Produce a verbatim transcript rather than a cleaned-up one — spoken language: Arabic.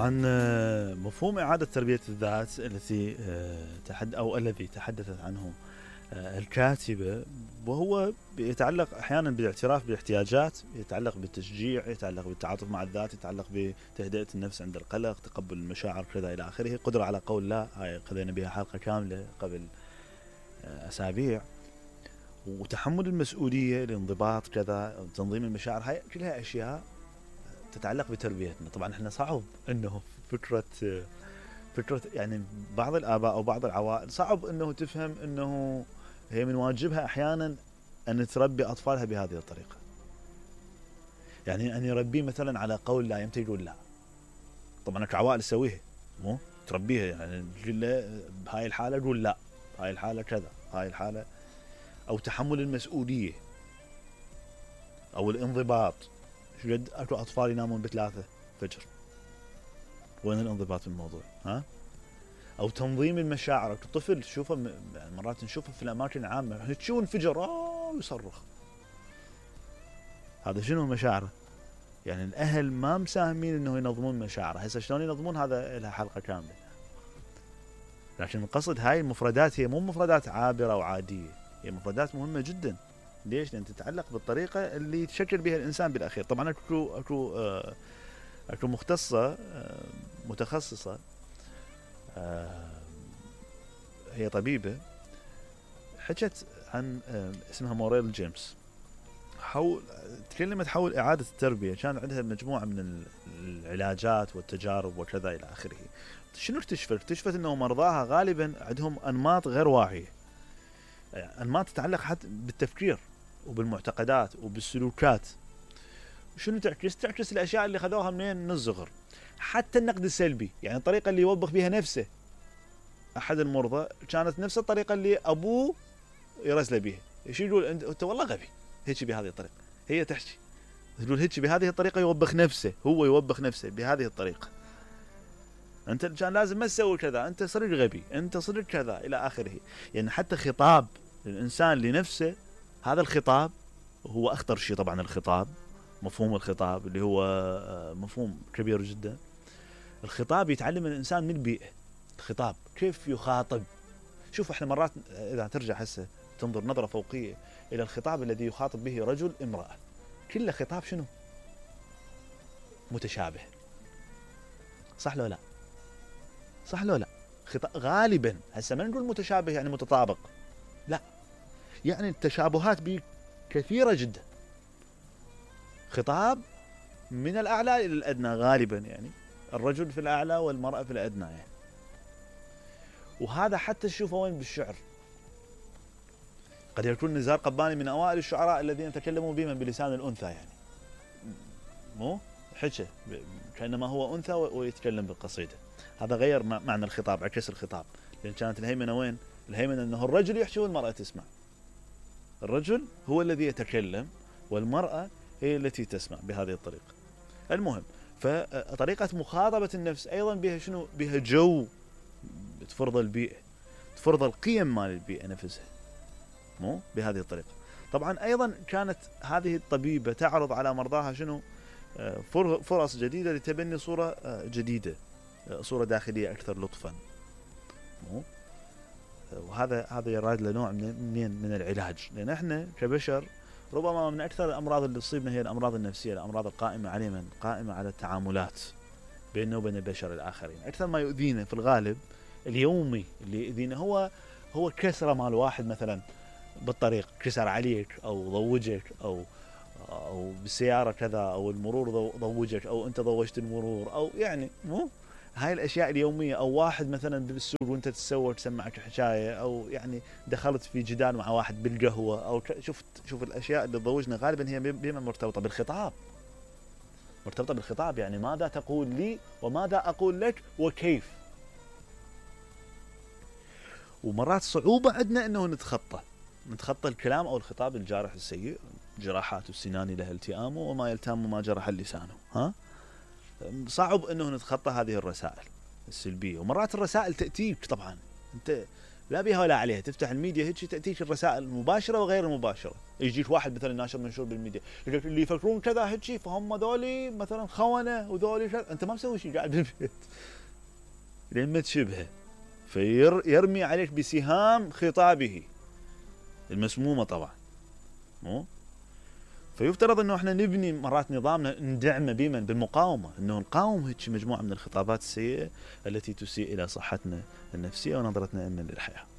طبعا مفهوم إعادة تربية الذات التي تحد أو الذي تحدثت عنه الكاتبة، وهو يتعلق أحيانا بالاعتراف بالاحتياجات، يتعلق بالتشجيع، يتعلق بالتعاطف مع الذات، يتعلق بتهدئة النفس عند القلق، تقبل المشاعر كذا إلى آخره، قدرة على قول لا، هاي قضينا بها حلقة كاملة قبل أسابيع، وتحمل المسؤولية، الانضباط كذا، تنظيم المشاعر، هاي كلها أشياء تتعلق بتربيتنا. طبعا احنا صعب انه فكرة فكرة يعني بعض الآباء أو بعض العوائل صعب انه تفهم انه هي من واجبها احيانا ان تربي اطفالها بهذه الطريقة، يعني ان يربيه مثلا على قول لا، يمتى يقول لا. طبعا كعوائل تسويها، مو تربيها يعني بهاي الحالة قول لا، هاي الحالة كذا، هاي الحالة، او تحمل المسؤولية او الانضباط. شقد اكو اطفال ينامون بثلاثة فجر، وين الانضباط في الموضوع؟ ها؟ او تنظيم المشاعر. اكو طفل تشوفه م... يعني مرات نشوفه في الاماكن العامه تشوف انفجر اه ويصرخ، هذا شنو مشاعره؟ يعني الاهل ما مساهمين انه ينظمون مشاعره. هسه شلون ينظمون؟ هذا لها حلقه كامله. لكن القصد هاي المفردات هي مو مفردات عابره وعاديه، هي مفردات مهمه جدا. ليش؟ لان تتعلق بالطريقه اللي تشكل بها الانسان بالاخير. طبعا اكو اكو آه اكو مختصه آه متخصصه آه هي طبيبه، حكت عن آه اسمها موريل جيمس، حول تكلمت حول اعاده التربيه. كان عندها مجموعه من العلاجات والتجارب وكذا الى اخره. شنو اكتشفت؟ اكتشفت انه مرضاها غالبا عندهم انماط غير واعيه، يعني انماط تتعلق حتى بالتفكير وبالمعتقدات وبالسلوكات. شنو تعكس؟ تعكس الاشياء اللي خذوها منين؟ من الصغر. حتى النقد السلبي، يعني الطريقه اللي يوبخ بها نفسه احد المرضى كانت نفس الطريقه اللي ابوه يرسله بها. ايش يقول؟ انت انت والله غبي، هيك بهذه الطريقه. هي تحكي تقول هيك بهذه الطريقه، يوبخ نفسه، هو يوبخ نفسه بهذه الطريقه. انت كان لازم ما تسوي كذا، انت صرت غبي، انت صرت كذا الى اخره. يعني حتى خطاب الانسان لنفسه، هذا الخطاب هو اخطر شيء. طبعا الخطاب، مفهوم الخطاب اللي هو مفهوم كبير جدا. الخطاب يتعلم الانسان من البيئه. الخطاب كيف يخاطب. شوف احنا مرات اذا ترجع هسه تنظر نظره فوقيه الى الخطاب الذي يخاطب به رجل امراه، كله خطاب شنو؟ متشابه. صح لو لا؟ صح لو لا؟ خطاب غالبا، هسه ما نقول متشابه يعني متطابق، لا، يعني التشابهات به كثيره جدا. خطاب من الاعلى الى الادنى غالبا، يعني الرجل في الاعلى والمراه في الادنى يعني. وهذا حتى تشوفه وين؟ بالشعر. قد يكون نزار قباني من اوائل الشعراء الذين تكلموا بهم بلسان الانثى، يعني مو حكى كانما هو انثى ويتكلم بالقصيده. هذا غير معنى الخطاب، عكس الخطاب. لان كانت الهيمنه وين؟ الهيمنه انه الرجل يحكي والمراه تسمع. الرجل هو الذي يتكلم والمراه هي التي تسمع بهذه الطريقه. المهم، فطريقه مخاطبه النفس ايضا بها شنو؟ بها جو تفرض البيئه، تفرض القيم مال البيئه نفسها، مو بهذه الطريقه. طبعا ايضا كانت هذه الطبيبه تعرض على مرضاها شنو؟ فرص جديده لتبني صوره جديده، صوره داخليه اكثر لطفا، مو؟ وهذا هذا يراد لنوع من من العلاج. لان احنا كبشر ربما من اكثر الامراض اللي تصيبنا هي الامراض النفسيه، الامراض القائمه على من؟ قائمه على التعاملات بيننا وبين البشر الاخرين. اكثر ما يؤذينا في الغالب اليومي اللي يؤذينا هو هو كسره مال واحد مثلا بالطريق، كسر عليك او ضوجك او او بالسياره كذا، او المرور ضوجك، او انت ضوجت المرور، او يعني مو هاي الاشياء اليوميه. او واحد مثلا بالسوق وانت تتسوق تسمعك حكايه، او يعني دخلت في جدال مع واحد بالقهوه، او شفت شوف الاشياء اللي تضوجنا غالبا هي بما مرتبطه بالخطاب، مرتبطه بالخطاب. يعني ماذا تقول لي وماذا اقول لك وكيف. ومرات صعوبه عندنا انه نتخطى نتخطى الكلام او الخطاب الجارح السيء. جراحات السنان لها التئام وما يلتام ما جرح اللسان. ها، صعب انه نتخطى هذه الرسائل السلبيه. ومرات الرسائل تاتيك، طبعا انت لا بيها ولا عليها. تفتح الميديا هيك تأتيك الرسائل المباشرة وغير المباشرة. يجيك واحد مثلا ناشر منشور بالميديا يقول اللي يفكرون كذا هيك فهم ذولي مثلا خونة وذولي كذا، انت ما مسوي شيء قاعد بالبيت لين ما تشبهه، فيرمي عليك بسهام خطابه المسمومة طبعا. مو فيفترض انه احنا نبني مرات نظامنا ندعمه بمن بالمقاومة، انه نقاوم هيك مجموعة من الخطابات السيئة التي تسيء الى صحتنا النفسية ونظرتنا لنا للحياة.